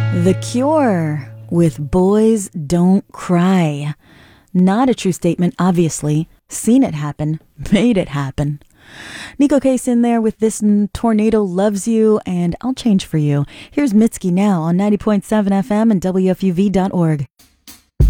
The Cure with Boys Don't Cry. Not a true statement, obviously. Seen it happen, made it happen. Nico Case in there with This Tornado Loves You and I'll Change for You. Here's Mitski now on 90.7 FM and WFUV.org.